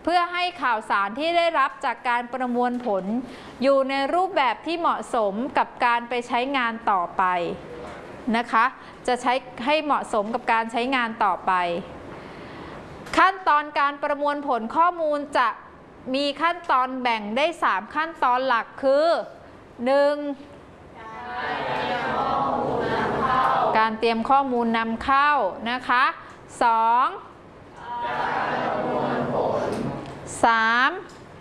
เพื่อให้ข่าวสารที่ได้รับจากการประมวลผลอยู่ในรูปแบบที่เหมาะสมกับการไปใช้งานต่อไปนะคะจะใช้ให้เหมาะสมกับการใช้งานต่อไปขั้นตอนการประมวลผลข้อมูลจะมีขั้นตอนแบ่งได้3ขั้นตอนหลักคือ 1. การเตรียมข้อมูลนำเข้านะคะ 2.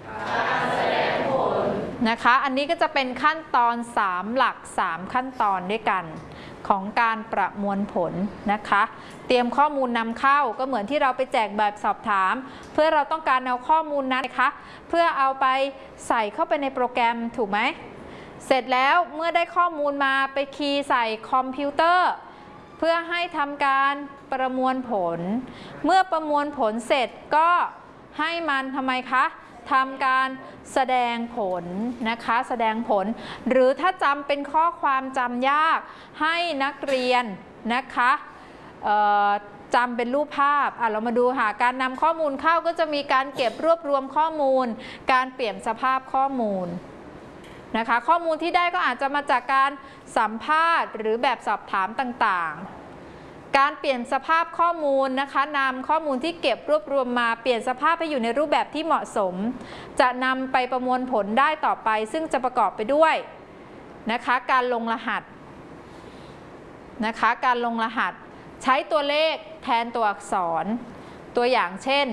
นะคะอันนี้ก็จะเป็นขั้นตอน3หลัก3ขั้นตอนด้วยกันของการประมวลผลนะคะเตรียมข้อมูลนำเข้าก็เหมือนที่เราไปแจกแบบสอบถามเพื่อเราต้องการเอาข้อมูลนั้นนะคะเพื่อเอาไปใส่เข้าไปในโปรแกรมถูกไหมเสร็จแล้วเมื่อได้ข้อมูลมาไปคีย์ใส่คอมพิวเตอร์เพื่อให้ทำการประมวลผลเมื่อประมวลผลเสร็จก็ให้มันทำไมคะทำการแสดงผลนะคะแสดงผลหรือถ้าจำเป็นข้อความจำยากให้นักเรียนนะคะจำเป็นรูปภาพเรามาดูค่ะการนำข้อมูลเข้าก็จะมีการเก็บรวบรวมข้อมูลการเปลี่ยนสภาพข้อมูลนะคะข้อมูลที่ได้ก็อาจจะมาจากการสัมภาษณ์หรือแบบสอบถามต่างๆการเปลี่ยนสภาพข้อมูลนะคะนำข้อมูลที่เก็บรวบรวมมาเปลี่ยนสภาพให้อยู่ในรูปแบบที่เหมาะสมจะนำไปประมวลผลได้ต่อไปซึ่งจะประกอบไปด้วยนะคะการลงรหัสนะคะการลงรหัสใช้ตัวเลขแทนตัวอักษรตัวอย่างเช่น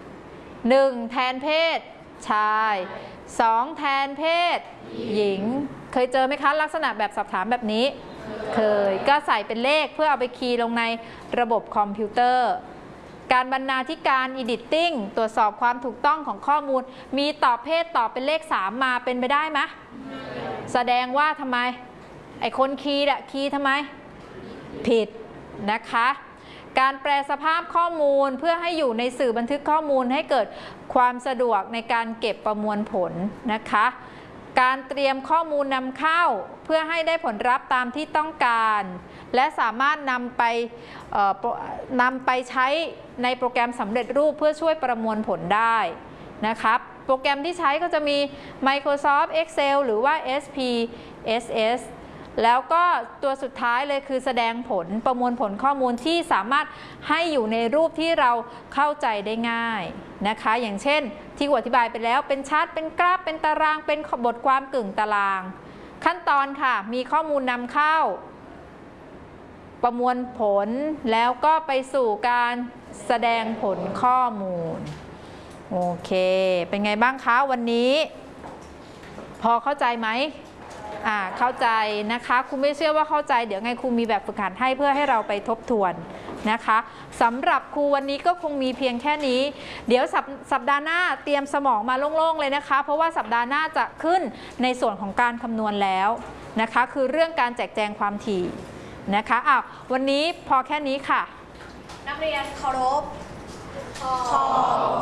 1แทนเพศชาย2แทนเพศหญิงเคยเจอไหมคะลักษณะแบบสอบถามแบบนี้เคยก็ใส่เป็นเลขเพื่อเอาไปคีย์ลงในระบบคอมพิวเตอร์การบรรณาธิการ Editing ตรวจสอบความถูกต้องของข้อมูลมีตอบเพศตอบเป็นเลข3มาเป็นไปได้ไหมแสดงว่าทำไมไอ้คนคีย์คีย์ทำไมผิดนะคะการแปลสภาพข้อมูลเพื่อให้อยู่ในสื่อบันทึกข้อมูลให้เกิดความสะดวกในการเก็บประมวลผลนะคะการเตรียมข้อมูลนำเข้าเพื่อให้ได้ผลลัพธ์ตามที่ต้องการและสามารถนำไปใช้ในโปรแกรมสำเร็จรูปเพื่อช่วยประมวลผลได้นะครับโปรแกรมที่ใช้ก็จะมี Microsoft Excel หรือว่า SPSS แล้วก็ตัวสุดท้ายเลยคือแสดงผลประมวลผลข้อมูลที่สามารถให้อยู่ในรูปที่เราเข้าใจได้ง่ายนะคะอย่างเช่นที่อธิบายไปแล้วเป็นชาร์ตเป็นกราฟเป็นตารางเป็นบทความกึ่งตารางขั้นตอนค่ะมีข้อมูลนำเข้าประมวลผลแล้วก็ไปสู่การแสดงผลข้อมูลโอเคเป็นไงบ้างคะวันนี้พอเข้าใจไหมเข้าใจนะคะครูไม่เชื่อว่าเข้าใจเดี๋ยวไงครูมีแบบฝึกหัดให้เพื่อให้เราไปทบทวนนะคะสำหรับครูวันนี้ก็คงมีเพียงแค่นี้เดี๋ยวสัปดาห์หน้าเตรียมสมองมาโล่งๆเลยนะคะเพราะว่าสัปดาห์หน้าจะขึ้นในส่วนของการคำนวณแล้วนะคะคือเรื่องการแจกแจงความถี่นะคะวันนี้พอแค่นี้ค่ะนักเรียนเคารพ